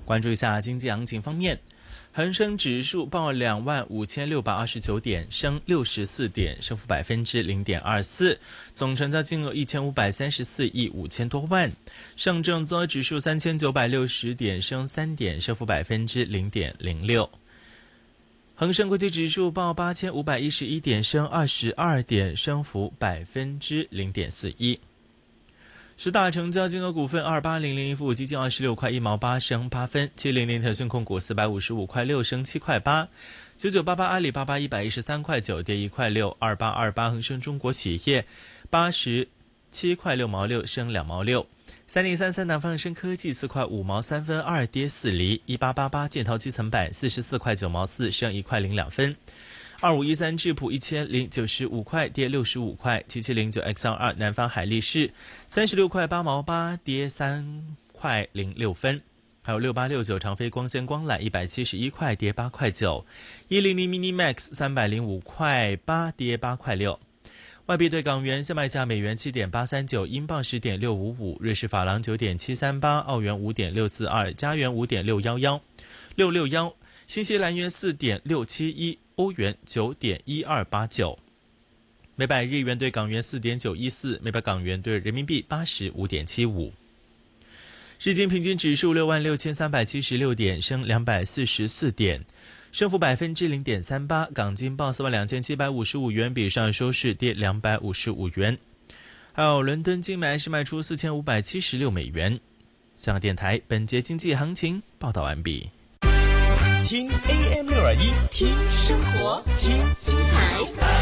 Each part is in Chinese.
关注一下经济行情方面，恒生指数报25629点，升64点，升幅0.24%，总成交金额1534亿5000多万。上证综合指数3960点，升3点，升幅0.06%。恒生国际指数报8511点，升22点，升幅0.41%。十大成交金额股份：2800富基金26块1毛8升8分，700腾讯控股455块6升7块8，9988阿里巴巴113块9跌1块6，2828恒生中国企业87块6毛6升2毛6，3033南方恒生科技4块5毛3分2跌4厘，1888建滔基层板44块9毛4升1块02分。2513智普1095块跌65块，7709 XL2 南方海力士36块8毛8跌3块06分，还有6869长飞光纤光缆171块跌8块9，100 Minimax 305块8跌8块6。外币对港元现卖价：美元7.839，英镑10.655，瑞士法郎9.738，澳元5.642，加元5.611，661，新西兰元4.671。欧元9.1289，每百日元对港元4.914，每百港元对人民币85.75。日经平均指数66376点，升244点，升幅0.38%。港金报42755元，比上收市跌255元。还有伦敦金买是卖出4576美元。香港电台本节经济行情报道完毕。 听 AM621， 听生活，听精彩，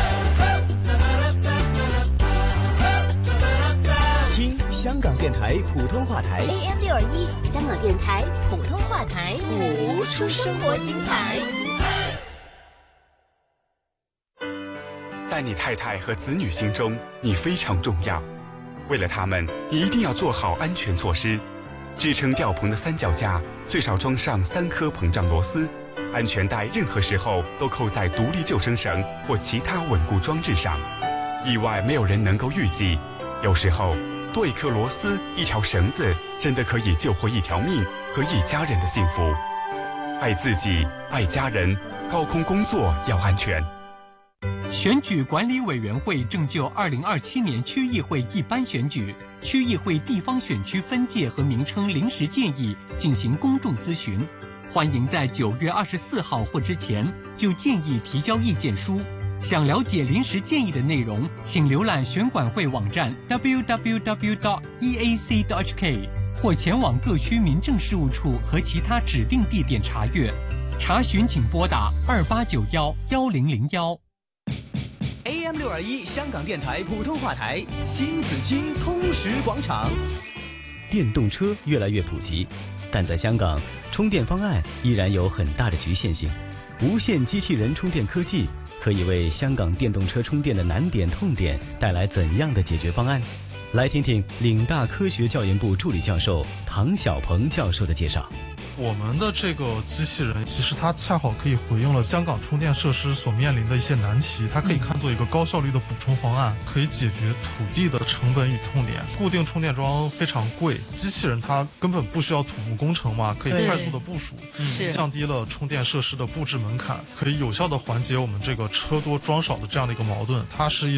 听香港电台普通话台 AM621， 香港电台普通话台，谱出生活精彩。 在你太太和子女心中，你非常重要。为了他们，你一定要做好安全措施。支撑吊棚的三脚架最少装上3颗膨胀螺丝，安全带任何时候都扣在独立救生绳或其他稳固装置上。意外没有人能够预计，有时候多一颗螺丝、一条绳子，真的可以救活一条命和一家人的幸福。爱自己，爱家人，高空工作要安全。 选举管理委员会正就2027年区议会一般选举、区议会地方选区分界和名称临时建议进行公众咨询，欢迎在9月24号或之前就建议提交意见书。想了解临时建议的内容，请浏览选管会网站 www.eac.hk 或前往各区民政事务处和其他指定地点查阅。查询请拨打28911001。 AM621 香港电台普通话台新紫荆通识广场。电动车越来越普及，但在香港，充电方案依然有很大的局限性。无线机器人充电科技可以为香港电动车充电的难点痛点带来怎样的解决方案？来听听岭大科学教研部助理教授唐小鹏教授的介绍。 我们的这个机器人其实它恰好可以回应了香港充电设施所面临的一些难题，它可以看作一个高效率的补充方案，可以解决土地的成本与痛点。固定充电桩非常贵，机器人它根本不需要土木工程嘛，可以快速的部署，降低了充电设施的布置门槛，可以有效的缓解我们这个车多桩少的这样的一个矛盾。它是一